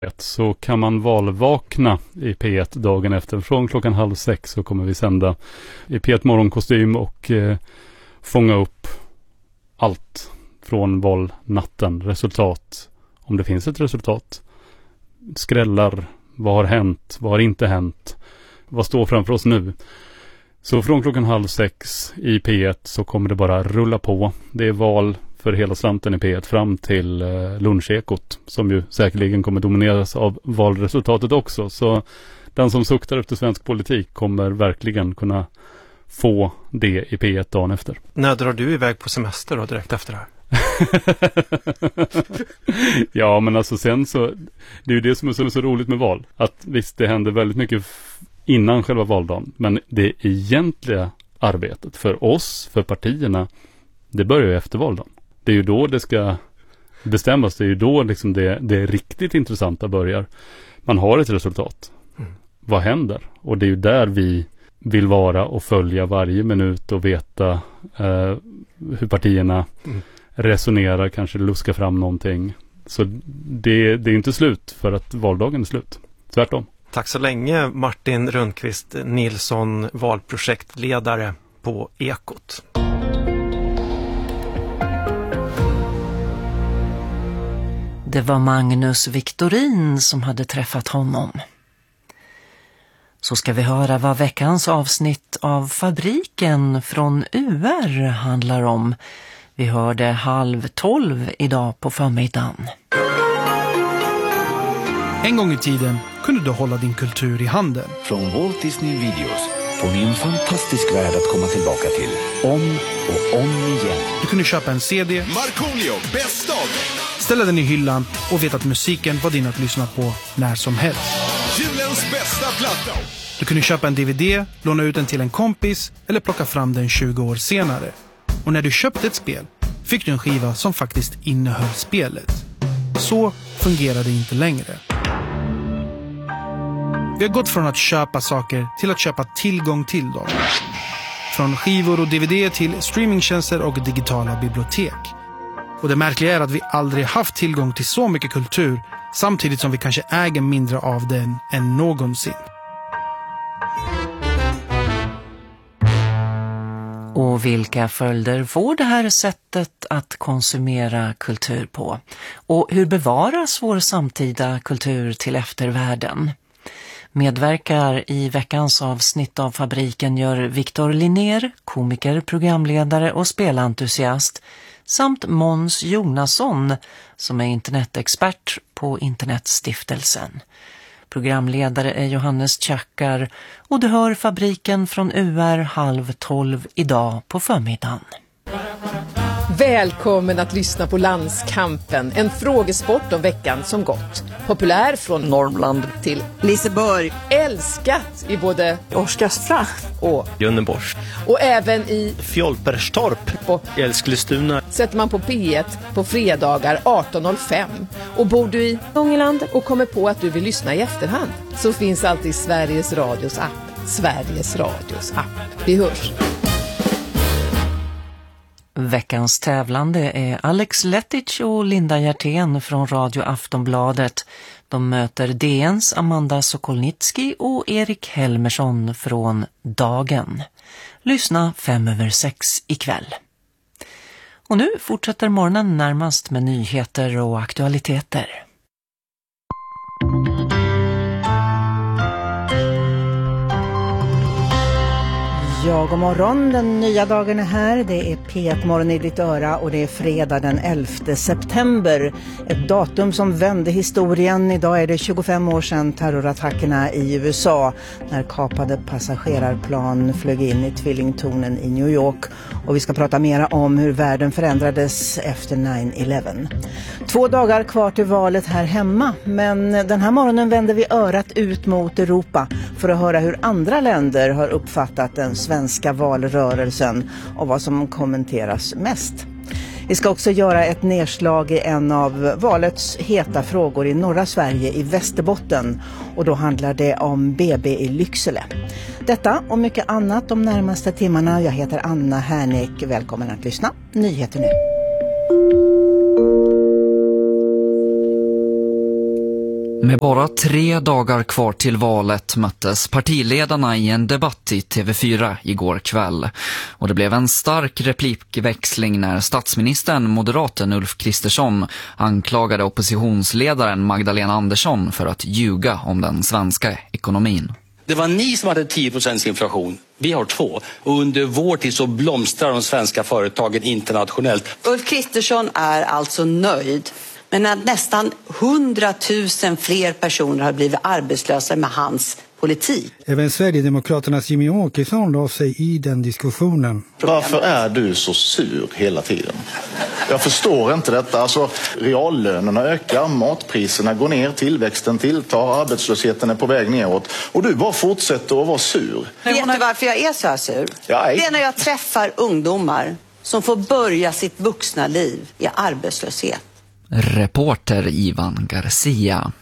så kan man valvakna i P1 dagen efter. Från 5:30 så kommer vi sända i P1 morgonkostym och fånga upp allt från valnatten, resultat, om det finns ett resultat, skrällar, vad har hänt, vad har inte hänt, vad står framför oss nu. Så från 5:30 i P1 så kommer det bara rulla på. Det är val för hela slanten i P1 fram till lunchekot, som ju säkerligen kommer domineras av valresultatet också. Så den som suktar efter svensk politik kommer verkligen kunna få det i P1 dagen efter. När drar du iväg på semester då direkt efter det här? Ja, men alltså sen så, det är ju det som är så roligt med val. Att visst, det händer väldigt mycket innan själva valdagen. Men det egentliga arbetet för oss, för partierna, det börjar ju efter valdagen. Det är ju då det ska bestämmas. Det är ju då liksom det riktigt intressanta börjar. Man har ett resultat. Vad händer? Och det är ju där vi vill vara och följa varje minut och veta hur partierna resonerar, kanske luska fram någonting. Så det är inte slut för att valdagen är slut. Tvärtom. Tack så länge, Martin Rundqvist Nilsson, valprojektledare på Ekot. Det var Magnus Victorin som hade träffat honom. Så ska vi höra vad veckans avsnitt av Fabriken från UR handlar om. Vi hörde 11:30 idag på förmiddagen. En gång i tiden kunde du hålla din kultur i handen. Från Walt Disney Videos får ni en fantastisk värld att komma tillbaka till. Om och om igen. Du kunde köpa en CD, Markoolio, bäst av! ställa den i hyllan och veta att musiken var din att lyssna på när som helst. Julens bästa platta! Du kunde köpa en DVD, låna ut den till en kompis eller plocka fram den 20 år senare. Och när du köpte ett spel fick du en skiva som faktiskt innehöll spelet. Så fungerar det inte längre. Vi har gått från att köpa saker till att köpa tillgång till dem. Från skivor och DVD till streamingtjänster och digitala bibliotek. Och det märkliga är att vi aldrig haft tillgång till så mycket kultur samtidigt som vi kanske äger mindre av den än någonsin. Och vilka följder får det här sättet att konsumera kultur på? Och hur bevaras vår samtida kultur till eftervärlden? Medverkar i veckans avsnitt av Fabriken gör Viktor Linnér, komiker, programledare och spelentusiast, samt Måns Jonasson som är internetexpert på Internetstiftelsen. Programledare är Johannes Tjackar och du hör Fabriken från UR 11:30 idag på förmiddagen. Välkommen att lyssna på Landskampen, en frågesport om veckan som gått. Populär från Norrland till Liseborg. Älskat i både Oskarsfracht och Gunnebors. Och även i Fjolperstorp och Älsklestuna. sätter man på P1 på fredagar 18:05. Och bor du i Ångerland och kommer på att du vill lyssna i efterhand, så finns alltid Sveriges Radios app. Sveriges Radios app. Vi hörs. Veckans tävlande är Alex Letic och Linda Hjertén från Radio Aftonbladet. De möter DNs Amanda Sokolnitsky och Erik Helmersson från Dagen. Lyssna 5:05 ikväll. Och nu fortsätter morgonen närmast med nyheter och aktualiteter. Ja, god morgon. Den nya dagen är här. Det är P1 morgon i ditt öra och det är fredag den 11 september. Ett datum som vände historien. Idag är det 25 år sedan terrorattackerna i USA när kapade passagerarplan flög in i tvillingtornen i New York. Och vi ska prata mera om hur världen förändrades efter 9/11. 2 dagar kvar till valet här hemma, men den här morgonen vänder vi örat ut mot Europa för att höra hur andra länder har uppfattat den svenska valrörelsen och vad som kommenteras mest. Vi ska också göra ett nedslag i en av valets heta frågor i norra Sverige, i Västerbotten, och då handlar det om BB i Lycksele. Detta och mycket annat de närmaste timmarna. Jag heter Anna Härnik. Välkommen att lyssna. Nyheter nu. Med bara 3 dagar kvar till valet möttes partiledarna i en debatt i TV4 igår kväll. Och det blev en stark replikväxling när statsministern, moderaten Ulf Kristersson, anklagade oppositionsledaren Magdalena Andersson för att ljuga om den svenska ekonomin. Det var ni som hade 10% inflation. Vi har 2. Och under vår tid så blomstrar de svenska företagen internationellt. Ulf Kristersson är alltså nöjd. Men att nästan 100 000 fler personer har blivit arbetslösa med hans politik. Även Sverigedemokraternas Jimmy Åkesson la sig i den diskussionen. Varför är du så sur hela tiden? Jag förstår inte detta. Alltså, reallönerna ökar, matpriserna går ner, tillväxten tilltar, arbetslösheten är på väg neråt. Och du bara fortsätter att vara sur. Vet du varför jag är så här sur? Ja, det är när jag träffar ungdomar som får börja sitt vuxna liv i arbetslöshet. Reporter Ivan Garcia.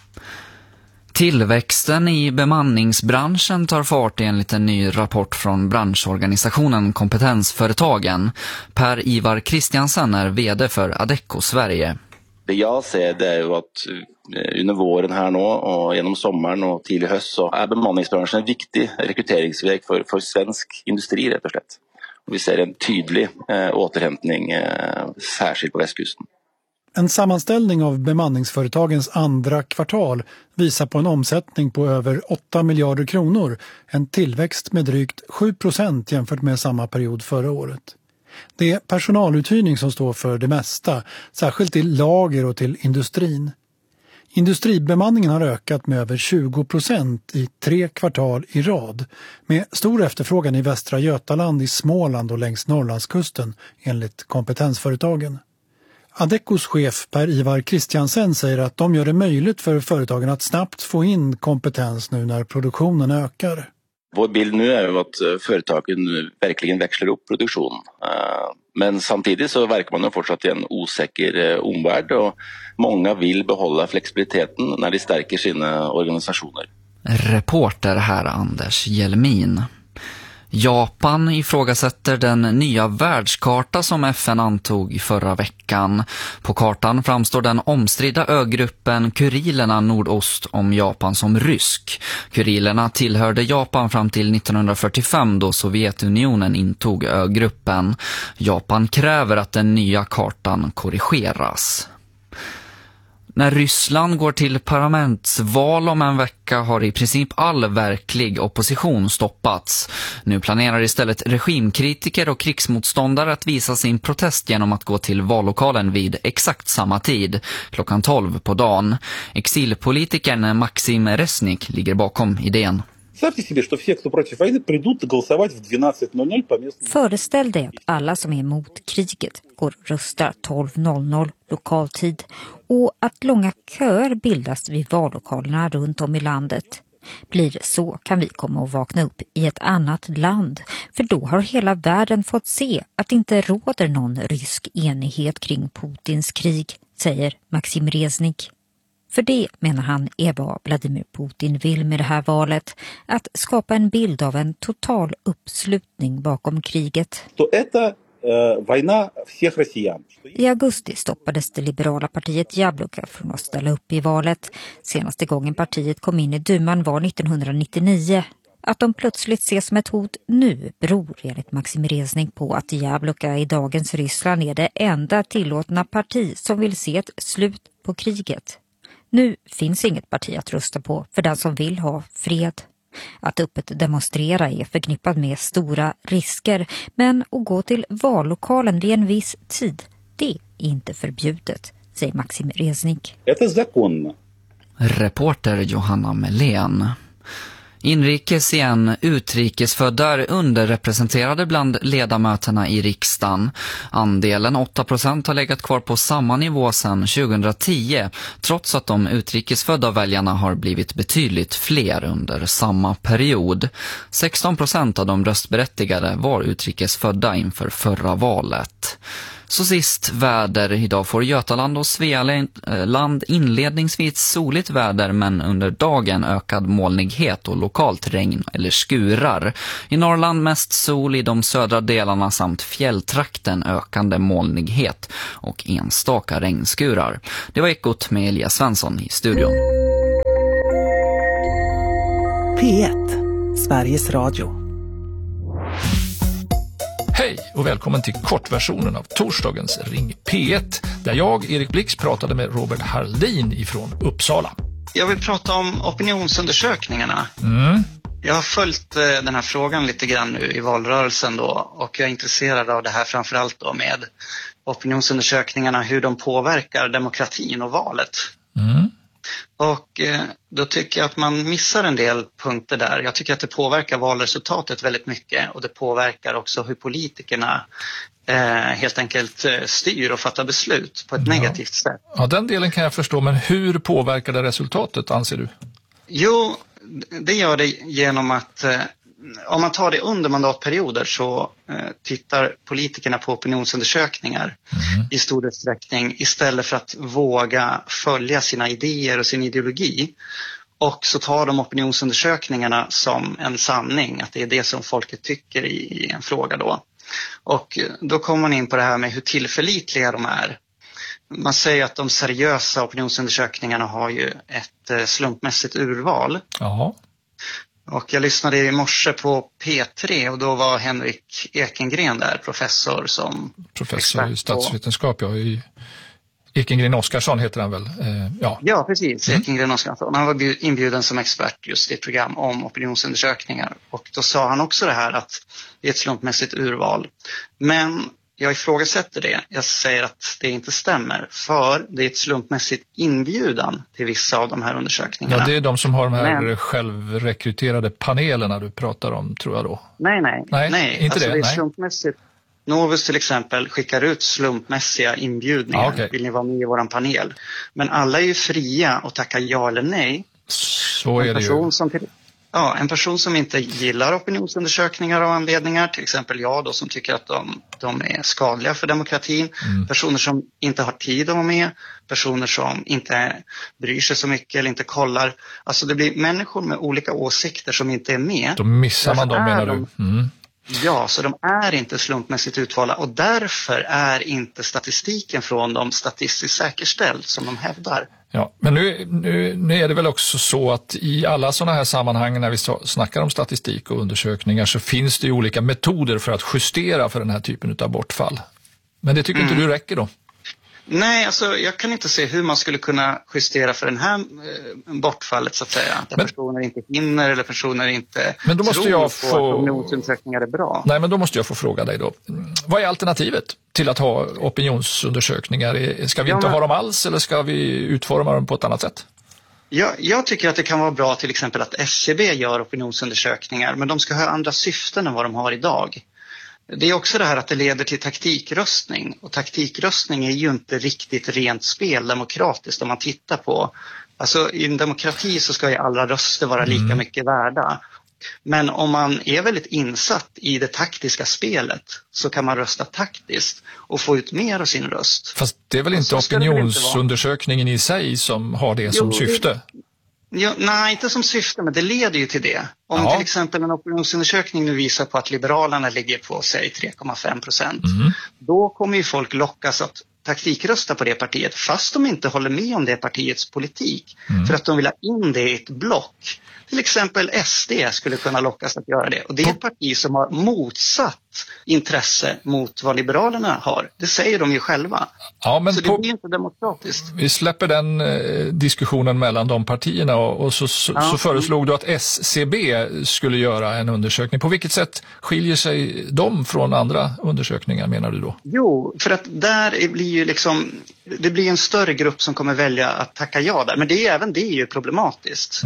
Tillväxten i bemanningsbranschen tar fart enligt en ny rapport från branschorganisationen Kompetensföretagen. Per-Ivar Christiansen är vd för Adecco Sverige. Det jag ser det är ju att under våren här nu och genom sommaren och till höst så är bemanningsbranschen en viktig rekryteringsväg för svensk industri rätt och slett. Och vi ser en tydlig återhämtning särskilt på västkusten. En sammanställning av bemanningsföretagens andra kvartal visar på en omsättning på över 8 miljarder kronor, en tillväxt med drygt 7% jämfört med samma period förra året. Det är personaluthyrning som står för det mesta, särskilt till lager och till industrin. Industribemanningen har ökat med över 20% i 3 kvartal i rad, med stor efterfrågan i Västra Götaland, i Småland och längs Norrlandskusten enligt Kompetensföretagen. Adeccos chef Per-Ivar Christiansen säger att de gör det möjligt för företagen att snabbt få in kompetens nu när produktionen ökar. Vår bild nu är ju att företagen verkligen växlar upp produktionen. Men samtidigt så verkar man fortsatt i en osäker omvärld och många vill behålla flexibiliteten när de stärker sina organisationer. Reporter här Anders Hjelmin. Japan ifrågasätter den nya världskarta som FN antog förra veckan. På kartan framstår den omstridda ögruppen Kurilerna nordost om Japan som rysk. Kurilerna tillhörde Japan fram till 1945 då Sovjetunionen intog ögruppen. Japan kräver att den nya kartan korrigeras. När Ryssland går till parlamentsval om en vecka har i princip all verklig opposition stoppats. Nu planerar istället regimkritiker och krigsmotståndare att visa sin protest genom att gå till vallokalen vid exakt samma tid, klockan 12 på dagen. Exilpolitikern Maxim Resnik ligger bakom idén. Föreställ dig att alla som är emot kriget går och röstar 12.00 lokaltid och att långa köer bildas vid vallokalerna runt om i landet. Blir det så kan vi komma att vakna upp i ett annat land, för då har hela världen fått se att det inte råder någon rysk enighet kring Putins krig, säger Maxim Resnik. För det, menar han, är vad Vladimir Putin vill med det här valet, att skapa en bild av en total uppslutning bakom kriget. I augusti stoppades det liberala partiet Jabloka från att ställa upp i valet. Senaste gången partiet kom in i duman var 1999. Att de plötsligt ses som ett hot nu beror enligt Maxim Resnik på att Jabloka i dagens Ryssland är det enda tillåtna parti som vill se ett slut på kriget. Nu finns inget parti att rösta på för den som vill ha fred. Att öppet demonstrera är förknippat med stora risker, men att gå till vallokalen vid en viss tid, det är inte förbjudet, säger Maxim Resnik. Reporter Johanna Melén. Inrikes igen, utrikesfödda är underrepresenterade bland ledamöterna i riksdagen. Andelen 8% har legat kvar på samma nivå sedan 2010, trots att de utrikesfödda väljarna har blivit betydligt fler under samma period. 16% av de röstberättigade var utrikesfödda inför förra valet. Så sist väder. Idag får Götaland och Svealand inledningsvis soligt väder, men under dagen ökad molnighet och lokalt regn eller skurar. I Norrland mest sol, i de södra delarna samt fjälltrakten ökande molnighet och enstaka regnskurar. Det var Ekot med Elias Svensson i studion. P1, Sveriges Radio. Hej och välkommen till kortversionen av torsdagens Ring P1 där jag, Erik Blix, pratade med Robert Harldin ifrån Uppsala. Jag vill prata om opinionsundersökningarna. Jag har följt den här frågan lite grann nu i valrörelsen då, och jag är intresserad av det här framförallt då med opinionsundersökningarna, hur de påverkar demokratin och valet. Och då tycker jag att man missar en del punkter där. Jag tycker att det påverkar valresultatet väldigt mycket, och det påverkar också hur politikerna helt enkelt styr och fattar beslut på ett negativt sätt. Ja, den delen kan jag förstå, men hur påverkar det resultatet, anser du? Jo, det gör det genom att om man tar det under mandatperioder så tittar politikerna på opinionsundersökningar i stor utsträckning istället för att våga följa sina idéer och sin ideologi. Och så tar de opinionsundersökningarna som en sanning, att det är det som folket tycker i en fråga då. Och då kommer man in på det här med hur tillförlitliga de är. Man säger att de seriösa opinionsundersökningarna har ju ett slumpmässigt urval. Jaha. Och jag lyssnade i morse på P3 och då var Henrik Ekengren där, professor i statsvetenskap, ja, i Ekengren Oskarsson heter han väl? Ja, precis, Ekengren Oskarsson. Han var inbjuden som expert just i ett program om opinionsundersökningar. Och då sa han också det här att det är ett slumpmässigt urval. Men jag ifrågasätter det. Jag säger att det inte stämmer, för det är ett slumpmässigt inbjudan till vissa av de här undersökningarna. Ja, det är de som har de här självrekryterade panelerna du pratar om, tror jag då. Nej, inte alltså det. Det är slumpmässigt. Novus till exempel skickar ut slumpmässiga inbjudningar. Okay. Vill ni vara med i våran panel? Men alla är ju fria att tacka ja eller nej. Så är det ju. En person som inte gillar opinionsundersökningar av anledningar, till exempel jag då, som tycker att de är skadliga för demokratin. Personer som inte har tid att vara med, personer som inte bryr sig så mycket eller inte kollar. Alltså det blir människor med olika åsikter som inte är med. Då missar man dem, menar du? Ja, så de är inte slumpmässigt utvalda, och därför är inte statistiken från dem statistiskt säkerställd som de hävdar. Ja, men nu är det väl också så att i alla sådana här sammanhang när vi snackar om statistik och undersökningar så finns det ju olika metoder för att justera för den här typen av bortfall. Men det tycker inte du räcker då? Nej, alltså jag kan inte se hur man skulle kunna justera för den här bortfallet så att säga. Där personer inte hinner eller personer inte men då måste tror jag på att opinionsundersökningar är bra. Nej, men då måste jag få fråga dig då. Vad är alternativet till att ha opinionsundersökningar? Ska vi inte ha dem alls, eller ska vi utforma dem på ett annat sätt? Jag tycker att det kan vara bra till exempel att SCB gör opinionsundersökningar, men de ska ha andra syften än vad de har idag. Det är också det här att det leder till taktikröstning, och taktikröstning är ju inte riktigt rent spel demokratiskt om man tittar på. Alltså i en demokrati så ska ju alla röster vara lika mycket värda. Men om man är väldigt insatt i det taktiska spelet så kan man rösta taktiskt och få ut mer av sin röst. Fast det är väl inte opinionsundersökningen i sig som har det som syfte? Nej, inte som syfte, men det leder ju till det. Om till exempel en opinionsundersökning nu visar på att Liberalerna ligger på, säg 3,5%. Då kommer ju folk lockas att taktikrösta på det partiet fast de inte håller med om det partiets politik. För att de vill ha in det i ett block. Till exempel SD skulle kunna lockas att göra det. Och det är ett parti som har motsatt intresse mot vad Liberalerna har. Det säger de ju själva. Ja, men så det blir inte demokratiskt. Vi släpper den diskussionen mellan de partierna och så föreslog du att SCB skulle göra en undersökning. På vilket sätt skiljer sig de från andra undersökningar, menar du då? Jo, för att där blir ju det blir en större grupp som kommer välja att tacka ja där. Men även det är ju problematiskt.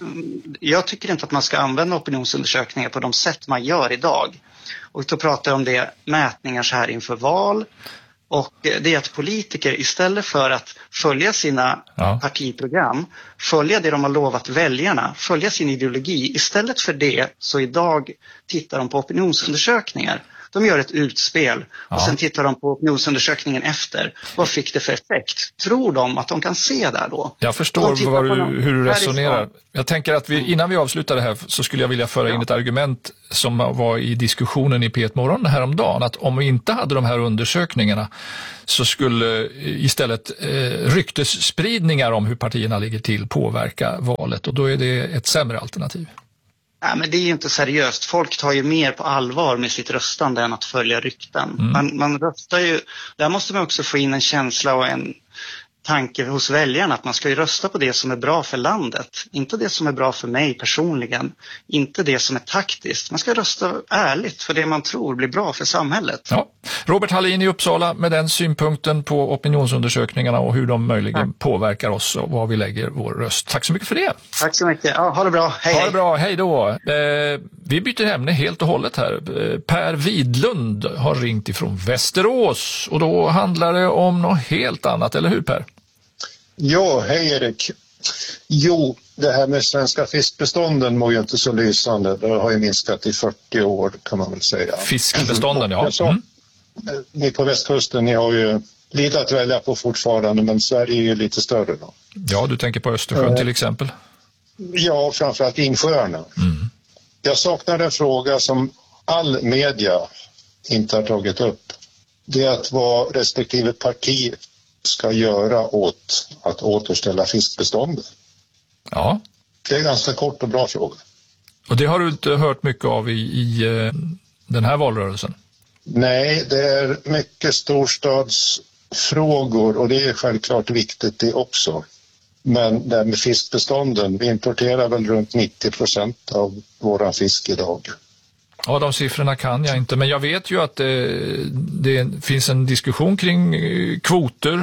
Jag tycker inte att man ska använda opinionsundersökningar på de sätt man gör idag. Och då pratar jag om det mätningar så här inför val. Och det är att politiker istället för att följa sina partiprogram, följa det de har lovat väljarna, följa sin ideologi, istället för det så idag tittar de på opinionsundersökningar. De gör ett utspel och sen tittar de på opinionsundersökningen efter. Vad fick det för effekt? Tror de att de kan se där då? Jag förstår hur du resonerar. Jag tänker att innan vi avslutar det här så skulle jag vilja föra in ett argument som var i diskussionen i P1 Morgon häromdagen. Att om vi inte hade de här undersökningarna så skulle istället ryktesspridningar om hur partierna ligger till påverka valet. Och då är det ett sämre alternativ. Ja, men det är ju inte seriöst. Folk tar ju mer på allvar med sitt röstande än att följa rykten. Man röstar ju, där måste man också få in en känsla och en tanke hos väljarna att man ska ju rösta på det som är bra för landet. Inte det som är bra för mig personligen. Inte det som är taktiskt. Man ska rösta ärligt för det man tror blir bra för samhället. Ja. Robert Hallin i Uppsala med den synpunkten på opinionsundersökningarna och hur de möjligen påverkar oss och var vi lägger vår röst. Tack så mycket för det. Tack så mycket. Ja, ha det bra. Hej. Ha det bra. Hej då. Vi byter ämne helt och hållet här. Per Widlund har ringt ifrån Västerås och då handlar det om något helt annat, eller hur Per? Ja, hej Erik. Jo, det här med svenska fiskbestånden mår ju inte så lysande. Det har ju minskat i 40 år kan man väl säga. Fiskbestånden, ja. Ni på västkusten, ni har ju lite att välja på fortfarande, men Sverige är ju lite större då. Ja, du tänker på Östersjön till exempel. Ja, framförallt insjöarna. Jag saknar en fråga som all media inte har tagit upp. Det är att vad respektive parti ska göra åt att återställa fiskbeståndet. Ja. Det är en ganska kort och bra fråga. Och det har du inte hört mycket av i den här valrörelsen? Nej, det är mycket storstadsfrågor och det är självklart viktigt det också. Men det med fiskbestånden, vi importerar väl runt 90% av våran fisk idag. Ja, de siffrorna kan jag inte, men jag vet ju att det finns en diskussion kring kvoter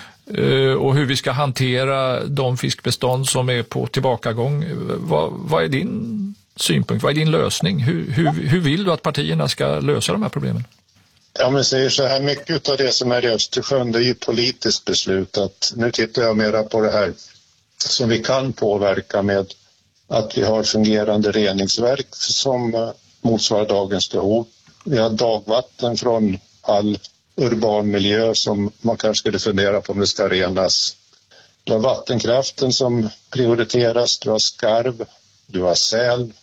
och hur vi ska hantera de fiskbestånd som är på tillbakagång. Vad är din synpunkt? Vad är din lösning? Hur vill du att partierna ska lösa de här problemen? Ja, men säger så här, mycket av det som är i Östersjön, det är ju politiskt beslut. Att nu tittar jag mera på det här som vi kan påverka med att vi har fungerande reningsverk som motsvarar dagens behov. Vi har dagvatten från all urban miljö som man kanske skulle fundera på om det ska renas. Du har vattenkraften som prioriteras, du har skarv, du har säl.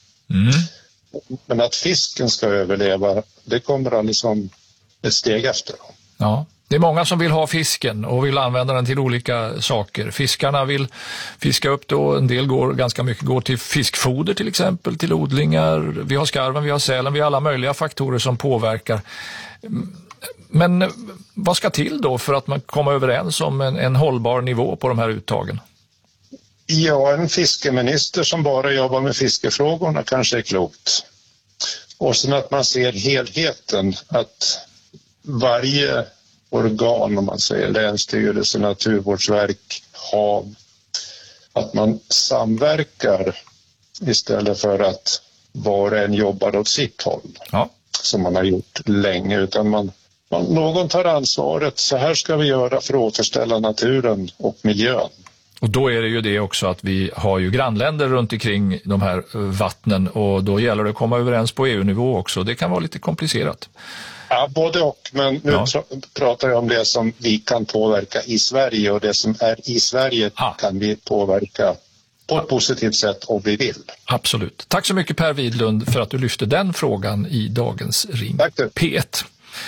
Men att fisken ska överleva, det kommer aldrig som ett steg efter. Ja. Det är många som vill ha fisken och vill använda den till olika saker. Fiskarna vill fiska upp då, en del ganska mycket går till fiskfoder till exempel, till odlingar. Vi har skarven, vi har sälen, vi har alla möjliga faktorer som påverkar. Men vad ska till då för att man kommer överens om en hållbar nivå på de här uttagen? Ja, en fiskeminister som bara jobbar med fiskefrågorna kanske är klokt. Och sen att man ser helheten, att varje organ, om man säger länsstyrelse, naturvårdsverk, hav, att man samverkar istället för att var och en jobbar åt sitt håll. Ja. Som man har gjort länge, utan någon tar ansvaret. Så här ska vi göra för att återställa naturen och miljön. Och då är det ju det också att vi har ju grannländer runt omkring de här vattnen och då gäller det att komma överens på EU-nivå också. Det kan vara lite komplicerat. Ja, både och. Men nu pratar jag om det som vi kan påverka i Sverige och det som är i Sverige kan vi påverka på ett positivt sätt om vi vill. Absolut. Tack så mycket Per Widlund för att du lyfte den frågan i dagens Ring P1.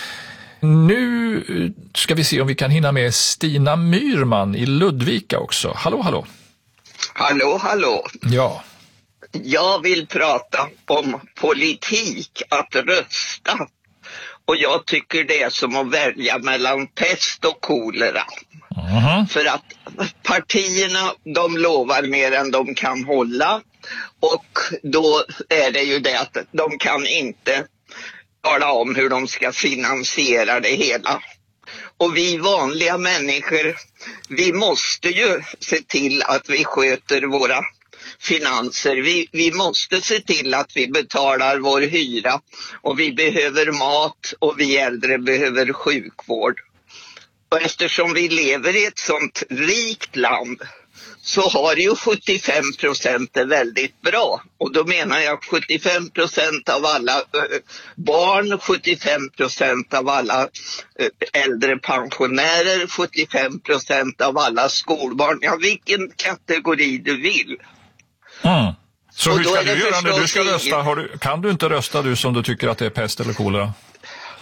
Nu ska vi se om vi kan hinna med Stina Myrman i Ludvika också. Hallå, hallå. Hallå, hallå. Ja. Jag vill prata om politik, att rösta. Och jag tycker det är som att välja mellan pest och kolera. För att partierna, de lovar mer än de kan hålla. Och då är det ju det att de kan inte tala om hur de ska finansiera det hela. Och vi vanliga människor, vi måste ju se till att vi sköter våra finanser. Vi måste se till att vi betalar vår hyra och vi behöver mat och vi äldre behöver sjukvård. Och eftersom vi lever i ett sånt rikt land så har ju 75% det väldigt bra. Och då menar jag 75% av alla barn, 75% av alla äldre pensionärer, 75% av alla skolbarn. Ja, vilken kategori du vill. Så hur ska du göra när du ska rösta? Kan du inte rösta du som du tycker att det är pest eller kolera?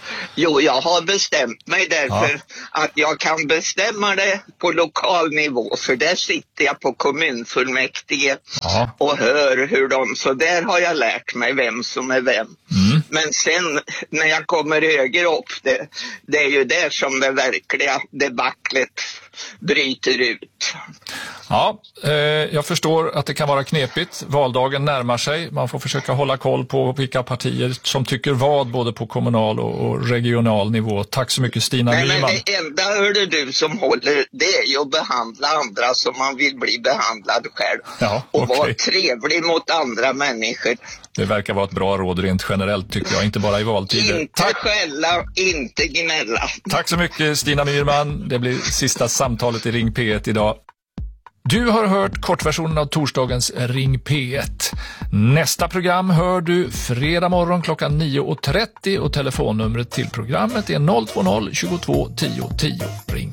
Jo, jag har bestämt mig därför att jag kan bestämma det på lokal nivå. För där sitter jag på kommunfullmäktige och hör hur de... Så där har jag lärt mig vem som är vem. Men sen när jag kommer högre upp, det är ju där som det verkliga debaclet bryter ut. Ja, jag förstår att det kan vara knepigt. Valdagen närmar sig. Man får försöka hålla koll på vilka partier som tycker vad både på kommunal och regional nivå. Tack så mycket, Stina Nyman. Men det enda hörde du som håller, det är ju att behandla andra som man vill bli behandlad själv. Ja, och vara trevlig mot andra människor. Det verkar vara ett bra råd rent generellt tycker jag, inte bara i valtider. Inte skälla, inte gnälla. Tack så mycket, Stina Myrman. Det blir sista samtalet i Ring P1 idag. Du har hört kortversionen av torsdagens Ring P1. Nästa program hör du fredag morgon klockan 9.30 och telefonnumret till programmet är 020 22 10 10. Ring